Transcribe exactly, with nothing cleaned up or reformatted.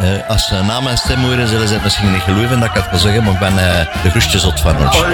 Uh, als ze na mijn stem horen, zullen ze het misschien niet geloven dat ik het wil zeggen, maar ik ben uh, de groestje zot van ons.